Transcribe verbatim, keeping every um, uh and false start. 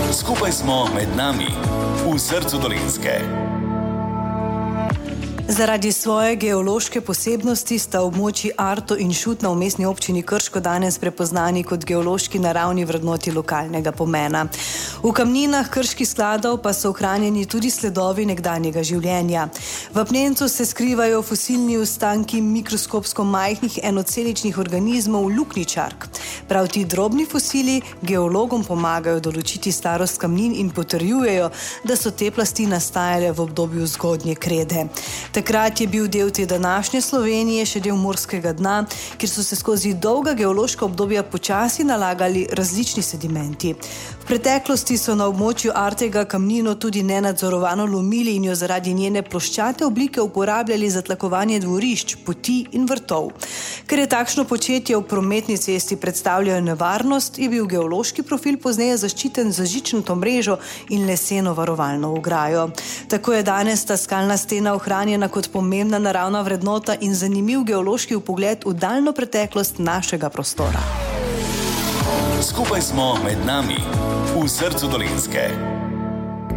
Skupaj smo med nami, v srcu Dolenjske. Zaradi svoje geološke posebnosti sta območji Arto in Šut na vmesni občini Krško danes prepoznani kot geološki naravni vrednoti lokalnega pomena. V kamninah krških skladov pa so ohranjeni tudi sledovi nekdanjega življenja. V apnencu se skrivajo fosilni ostanki mikroskopsko majhnih enoceličnih organizmov luknjičark. Prav ti drobni fosili geologom pomagajo določiti starost kamnin in potrjujejo, da so te plasti nastajale v obdobju zgodnje krede. Takrat je bil del te današnje Slovenije še del morskega dna, kjer so se skozi dolga geološka obdobja počasi nalagali različni sedimenti. V preteklosti so na območju Artega kamnino tudi nenadzorovano lomili in jo zaradi njene ploščate oblike uporabljali za tlakovanje dvorišč, poti in vrtov. Ker je takšno početje v prometni cesti predstavljajo nevarnost, je bil geološki profil pozneje zaščiten z žičnato mrežo in leseno varovalno ograjo. Tako je danes ta skalna stena ohranjena kot pomembna naravna vrednota in zanimiv geološki vpogled v daljno preteklost našega prostora. Skupaj smo med nami, v srcu Dolenjske.